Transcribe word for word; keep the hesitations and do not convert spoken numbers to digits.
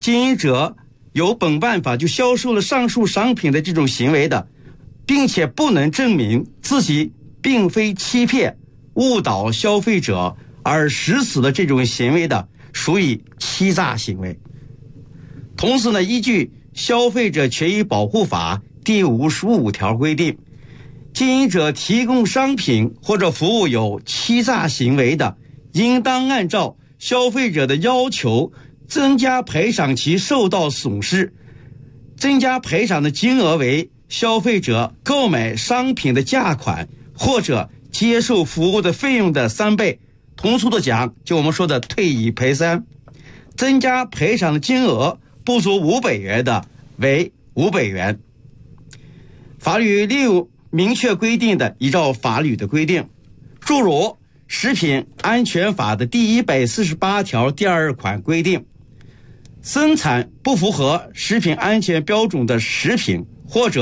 经营者有本办法就销售了上述商品的这种行为的，并且不能证明自己并非欺骗、误导消费者而实施的这种行为的，属于欺诈行为。同时呢，依据《消费者权益保护法》第五十五条规定，经营者提供商品或者服务有欺诈行为的，应当按照消费者的要求增加赔偿其受到损失，增加赔偿的金额为消费者购买商品的价款或者接受服务的费用的三倍。通俗的讲，就我们说的退一赔三。增加赔偿的金额不足五百元的，为五百元。法律另有明确规定的，依照法律的规定，诸如《食品安全法》的第一百四十八条第二款规定，生产不符合食品安全标准的食品或者